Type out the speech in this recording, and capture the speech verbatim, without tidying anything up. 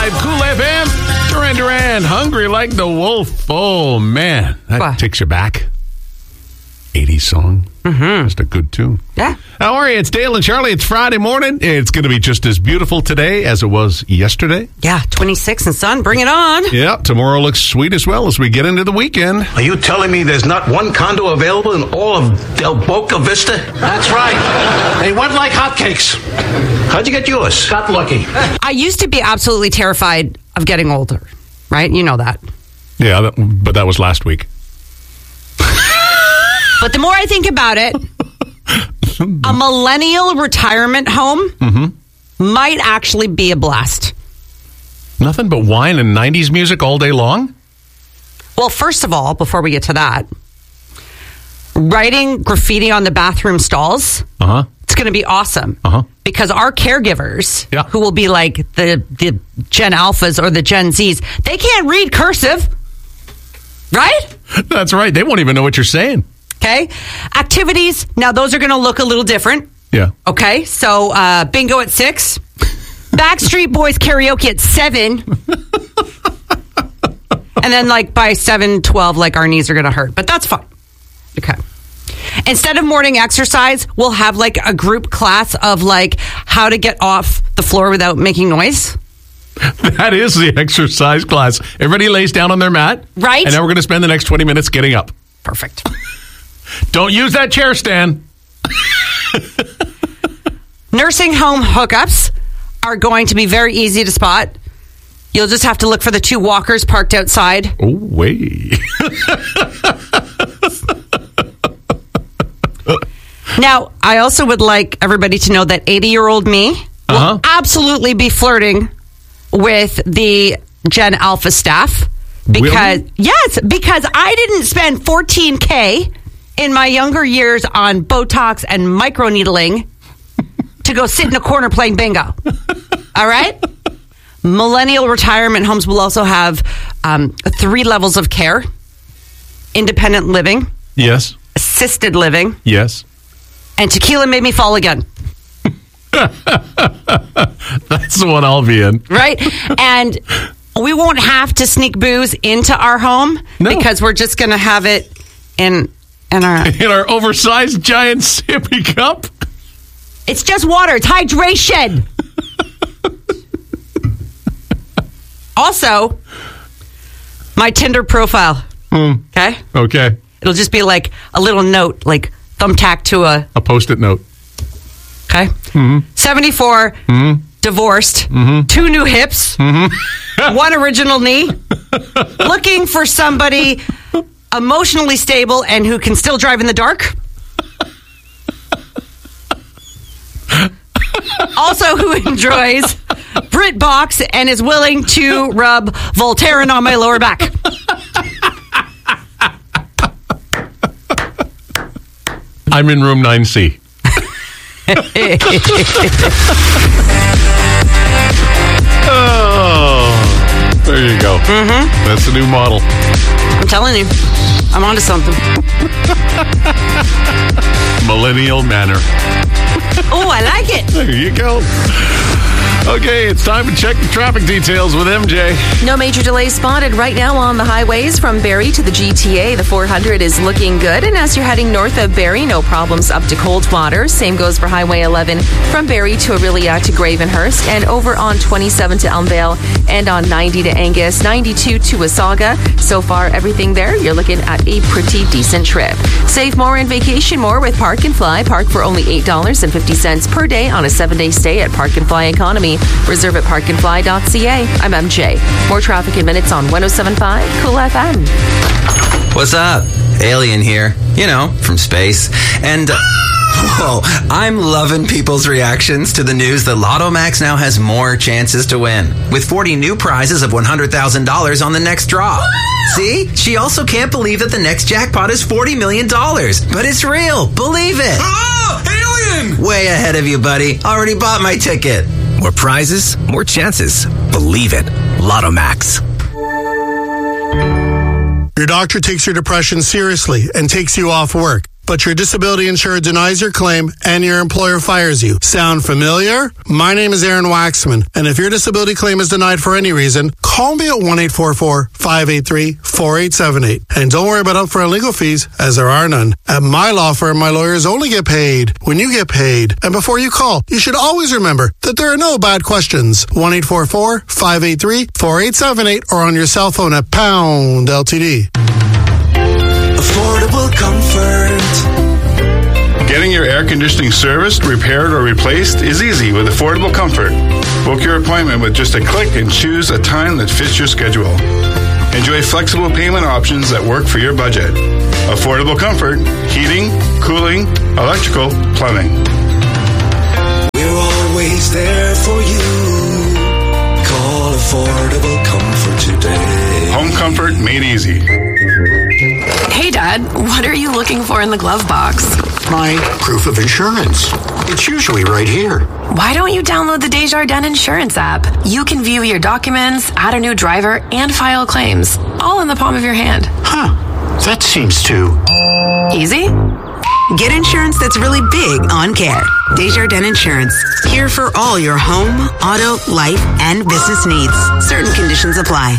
Cool F M, Duran Duran, Hungry Like the Wolf. Oh, man. That What? takes you back. eighties song. Mm-hmm. Just a good tune. Yeah. How are you? It's Dale and Charlie. It's Friday morning. It's going to be just as beautiful today as it was yesterday. Yeah, twenty-six and sun. Bring it on. Yeah, tomorrow looks sweet as well as we get into the weekend. Are you telling me there's not one condo available in all of Del Boca Vista? That's right. They went like hotcakes. How'd you get yours? Got lucky. I used to be absolutely terrified of getting older, right? You know that. Yeah, that, but that was last week. But the more I think about it, a millennial retirement home Mm-hmm. might actually be a blast. Nothing but wine and nineties music all day long? Well, first of all, before we get to that, writing graffiti on the bathroom stalls, Uh-huh. it's going to be awesome. Uh-huh. Because our caregivers, Yeah. who will be like the, the Gen Alphas or the Gen Zs, they can't read cursive, right? That's right. They won't even know what you're saying. Okay. Activities, now those are going to look a little different. Yeah. Okay. So uh, bingo at six, Backstreet Boys karaoke at seven. And then like by seven twelve, like our knees are going to hurt. But that's fine. Okay. Instead of morning exercise, we'll have like a group class of like how to get off the floor without making noise. That is the exercise class. Everybody lays down on their mat. Right. And then we're going to spend the next twenty minutes getting up. Perfect. Don't use that chair stand. Nursing home hookups are going to be very easy to spot. You'll just have to look for the two walkers parked outside. Oh, wait. Now, I also would like everybody to know that eighty-year-old me Uh-huh. will absolutely be flirting with the Gen Alpha staff. Because, Will you? yes, because I didn't spend fourteen K in my younger years on Botox and microneedling to go sit in a corner playing bingo. All right? Millennial retirement homes will also have um, three levels of care: independent living, Yes. assisted living, Yes. and tequila made me fall again. That's the one I'll be in. Right? And we won't have to sneak booze into our home No. because we're just going to have it in in our. In our oversized giant sippy cup. It's just water. It's hydration. Also, my Tinder profile. Hmm. Okay? Okay. It'll just be like a little note, like thumbtack to a. A post-it note. Okay? Mm-hmm. seventy-four, divorced, two new hips, one original knee, looking for somebody emotionally stable and who can still drive in the dark. Also, who enjoys BritBox and is willing to rub Voltaren on my lower back. I'm in room nine C. Oh, there you go. Mm-hmm. That's the new model. I'm telling you, I'm onto something. Millennial manner. Oh, I like it. There you go. Okay, it's time to check the traffic details with M J. No major delays spotted right now on the highways from Barrie to the G T A. The four hundred is looking good. And as you're heading north of Barrie, no problems up to Coldwater. Same goes for Highway eleven from Barrie to Aurelia to Gravenhurst. And over on twenty-seven to Elmvale and on ninety to Angus, ninety-two to Wasaga. So far, everything there, you're looking at a pretty decent trip. Save more and vacation more with Park and Fly. Park for only eight dollars and fifty cents per day on a seven-day stay at Park and Fly Economy. Reserve at park and fly dot c a. I'm M J. More traffic in minutes on one oh seven point five Cool F M. What's up? Alien here. You know, from space. And, uh, whoa, I'm loving people's reactions to the news that Lotto Max now has more chances to win, with forty new prizes of one hundred thousand dollars on the next draw. See? She also can't believe that the next jackpot is forty million dollars. But it's real. Believe it. Oh, alien! Way ahead of you, buddy. Already bought my ticket. More prizes, more chances. Believe it. Lotto Max. Your doctor takes your depression seriously and takes you off work. but your disability insurer denies your claim and your employer fires you. Sound familiar? My name is Aaron Waxman, and if your disability claim is denied for any reason, call me at one eight four four, five eight three, four eight seven eight. And don't worry about upfront legal fees, as there are none. At my law firm, my lawyers only get paid when you get paid. And before you call, you should always remember that there are no bad questions. one eight four four, five eight three, four eight seven eight or on your cell phone at pound L T D. Affordable comfort. Getting your air conditioning serviced, repaired, or replaced is easy with Affordable Comfort. Book your appointment with just a click and choose a time that fits your schedule. Enjoy flexible payment options that work for your budget. Affordable Comfort, heating, cooling, electrical, plumbing. We're always there for you. Call Affordable Comfort today. Home comfort made easy. Hey, Dad, what are you looking for in the glove box? My proof of insurance. It's usually right here. Why don't you download the Desjardins Insurance app? You can view your documents, add a new driver, and file claims, all in the palm of your hand. Huh. That seems too easy. Get insurance that's really big on care. Desjardins Insurance. Here for all your home, auto, life, and business needs. Certain conditions apply.